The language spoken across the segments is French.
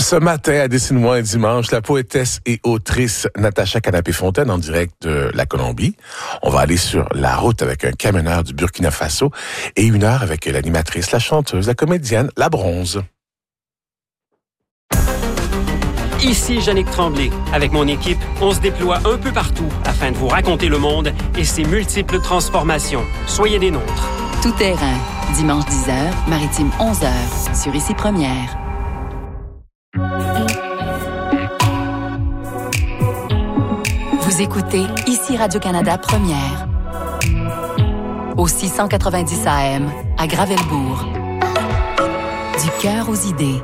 Ce matin, à Dessine-moi un dimanche, la poétesse et autrice Natacha Canapé-Fontaine en direct de la Colombie. On va aller sur la route avec un camionneur du Burkina Faso et 1 heure avec l'animatrice, la chanteuse, la comédienne, la Bronze. Ici Yannick Tremblay. Avec mon équipe, on se déploie un peu partout afin de vous raconter le monde et ses multiples transformations. Soyez des nôtres. Tout terrain. Dimanche 10h, Maritime 11h, sur Ici Première. Vous écoutez Ici Radio-Canada Première. Au 690 AM, à Gravelbourg. Du cœur aux idées.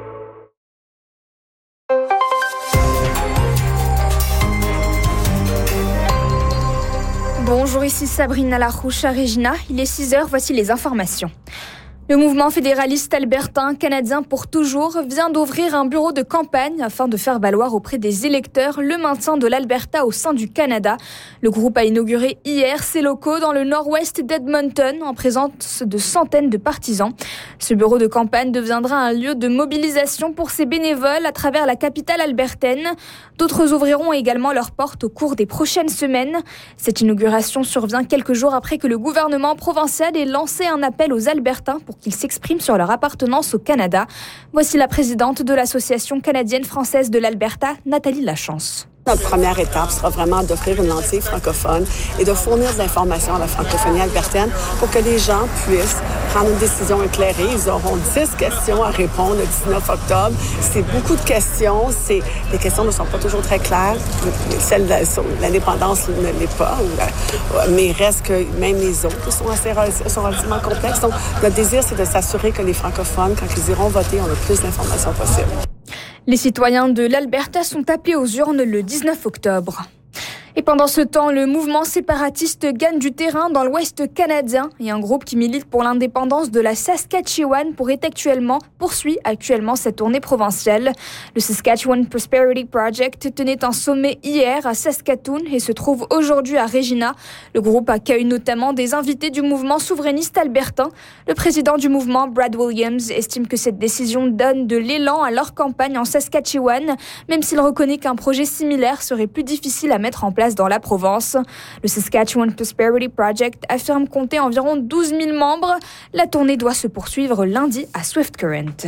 Bonjour, ici Sabrina Larouche à Regina. Il est 6h, voici les informations. Le mouvement fédéraliste albertain canadien pour toujours vient d'ouvrir un bureau de campagne afin de faire valoir auprès des électeurs le maintien de l'Alberta au sein du Canada. Le groupe a inauguré hier ses locaux dans le nord-ouest d'Edmonton en présence de centaines de partisans. Ce bureau de campagne deviendra un lieu de mobilisation pour ses bénévoles à travers la capitale albertaine. D'autres ouvriront également leurs portes au cours des prochaines semaines. Cette inauguration survient quelques jours après que le gouvernement provincial ait lancé un appel aux Albertains pour qu'ils s'expriment sur leur appartenance au Canada. Voici la présidente de l'Association canadienne-française de l'Alberta, Nathalie Lachance. Notre première étape sera vraiment d'offrir une lentille francophone et de fournir de l'information à la francophonie albertaine pour que les gens puissent prendre une décision éclairée. Ils auront 10 questions à répondre le 19 octobre. C'est beaucoup de questions. Les questions ne sont pas toujours très claires. Celle de l'indépendance ne l'est pas. Mais il reste que même les autres sont relativement complexes. Donc, notre désir, c'est de s'assurer que les francophones, quand ils iront voter, on a plus d'informations possible. Les citoyens de l'Alberta sont appelés aux urnes le 19 octobre. Et pendant ce temps, le mouvement séparatiste gagne du terrain dans l'Ouest canadien et un groupe qui milite pour l'indépendance de la Saskatchewan poursuit actuellement cette tournée provinciale. Le Saskatchewan Prosperity Project tenait un sommet hier à Saskatoon et se trouve aujourd'hui à Regina. Le groupe accueille notamment des invités du mouvement souverainiste albertain. Le président du mouvement, Brad Williams, estime que cette décision donne de l'élan à leur campagne en Saskatchewan, même s'il reconnaît qu'un projet similaire serait plus difficile à mettre en place dans la Provence. Le Saskatchewan Prosperity Project affirme compter environ 12 000 membres. La tournée doit se poursuivre lundi à Swift Current.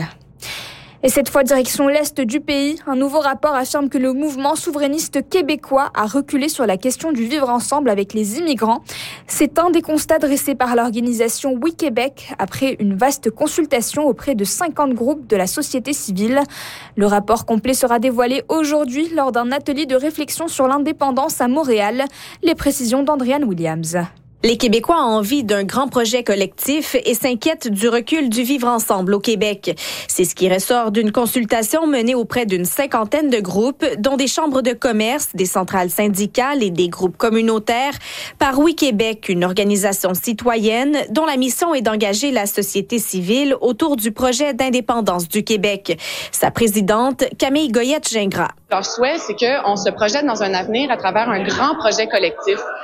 Et cette fois, direction l'Est du pays, un nouveau rapport affirme que le mouvement souverainiste québécois a reculé sur la question du vivre ensemble avec les immigrants. C'est un des constats dressés par l'organisation Oui Québec après une vaste consultation auprès de 50 groupes de la société civile. Le rapport complet sera dévoilé aujourd'hui lors d'un atelier de réflexion sur l'indépendance à Montréal. Les précisions d'Andréane Williams. Les Québécois ont envie d'un grand projet collectif et s'inquiètent du recul du vivre ensemble au Québec. C'est ce qui ressort d'une consultation menée auprès d'une 50aine de groupes, dont des chambres de commerce, des centrales syndicales et des groupes communautaires, par Oui Québec, une organisation citoyenne dont la mission est d'engager la société civile autour du projet d'indépendance du Québec. Sa présidente, Camille Goyette-Gingras. Leur souhait, c'est qu'on se projette dans un avenir à travers un grand projet collectif